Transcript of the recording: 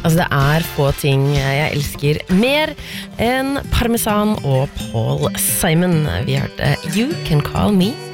Altså det få ting jeg elsker mer enn parmesan og Paul Simon. Vi hørte You Can Call Me